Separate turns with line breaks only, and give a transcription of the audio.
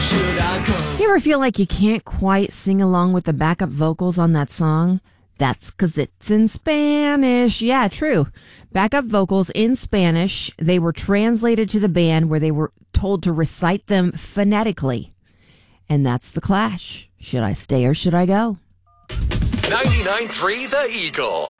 should I come?
You ever feel like you can't quite sing along with the backup vocals on that song? That's because it's in Spanish. Yeah, true. Backup vocals in Spanish. They were translated to the band where they were told to recite them phonetically. And that's The Clash. Should I stay or should I go?
99.3 The Eagle.